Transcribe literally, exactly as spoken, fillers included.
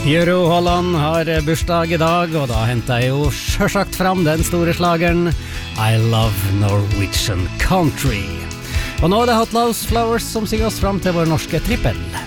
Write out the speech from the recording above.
Guro Holland har bursdag I dag, og da hentet jeg jo selvsagt fram den store slageren I Love Norwegian Country. Og nå er det Hot Louse Flowers som sier oss fram til vår norske trippel.